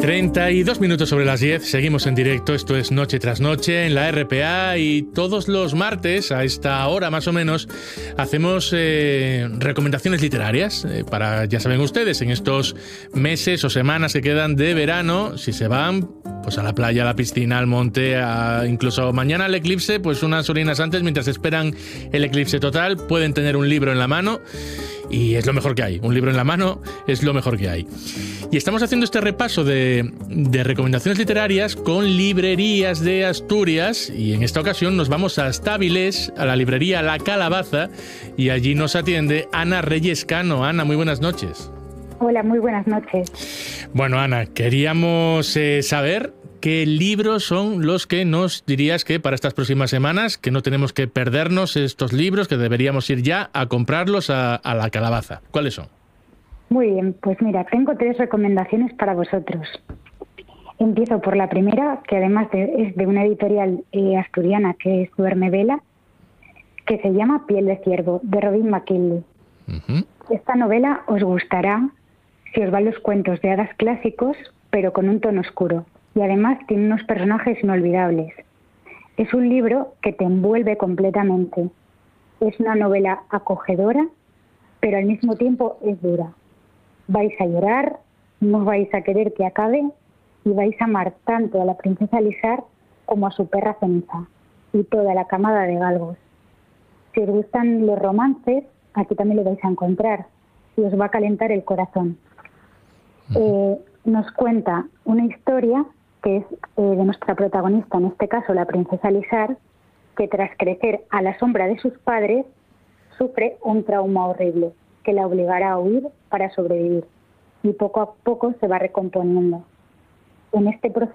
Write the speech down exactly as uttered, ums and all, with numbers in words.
treinta y dos minutos sobre las diez, seguimos en directo, esto es Noche tras Noche en la R P A y todos los martes a esta hora más o menos hacemos eh, recomendaciones literarias eh, para, ya saben ustedes, en estos meses o semanas que quedan de verano, si se van pues a la playa, a la piscina, al monte, a, incluso mañana al eclipse, pues unas horinas antes mientras esperan el eclipse total, pueden tener un libro en la mano. Y es lo mejor que hay. Un libro en la mano es lo mejor que hay. Y estamos haciendo este repaso de, de recomendaciones literarias con librerías de Asturias. Y en esta ocasión nos vamos hasta Avilés, a la librería La Calabaza. Y allí nos atiende Ana Reyes Cano. Ana, muy buenas noches. Hola, muy buenas noches. Bueno, Ana, queríamos eh, saber qué libros son los que nos dirías que para estas próximas semanas, que no tenemos que perdernos estos libros, que deberíamos ir ya a comprarlos a, a La Calabaza. ¿Cuáles son? Muy bien, pues mira, tengo tres recomendaciones para vosotros. Empiezo por la primera, que además de, es de una editorial eh, asturiana que es Duerme Vela, que se llama Piel de Ciervo, de Robin McKinley. Uh-huh. Esta novela os gustará si os van los cuentos de hadas clásicos, pero con un tono oscuro. Y además tiene unos personajes inolvidables. Es un libro que te envuelve completamente. Es una novela acogedora, pero al mismo tiempo es dura. Vais a llorar, no vais a querer que acabe y vais a amar tanto a la princesa Lizar como a su perra Ceniza y toda la camada de galgos. Si os gustan los romances, aquí también lo vais a encontrar y os va a calentar el corazón. Eh, nos cuenta una historia que es eh, de nuestra protagonista, en este caso la princesa Lizar, que tras crecer a la sombra de sus padres, sufre un trauma horrible que la obligará a huir para sobrevivir y poco a poco se va recomponiendo. En este proceso